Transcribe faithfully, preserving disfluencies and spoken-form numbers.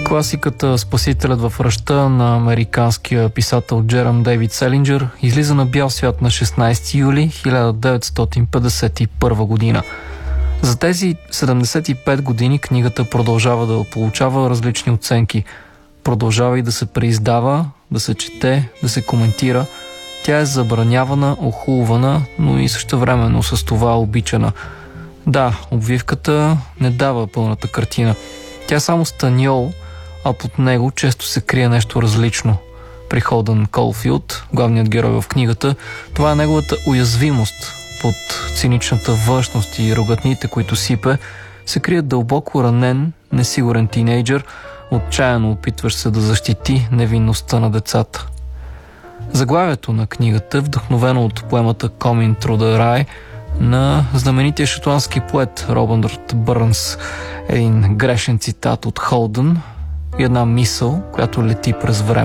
Класиката "Спасителят в ръща" на американския писател Джером Дейвид Селинджър излиза на бял свят на шестнайсети юли хиляда деветстотин петдесет и първа година. За тези седемдесет и пет години книгата продължава да получава различни оценки. Продължава и да се преиздава, да се чете, да се коментира. Тя е забранявана, охулвана, но и същевременно с това обичана. Да, обвивката не дава пълната картина. Тя е само станьол, а под него често се крие нещо различно. При Холдън Колфилд, главният герой в книгата, това е неговата уязвимост. Под циничната външност и рогатните, които сипе, се крие дълбоко ранен, несигурен тинейджър, отчаяно опитващ се да защити невинността на децата. Заглавието на книгата, вдъхновено от поемата "Coming Through the Rye" на знаменития шотландски поет Робърт Бърнс, е един грешен цитат от Холдън и една мисъл, която лети през време.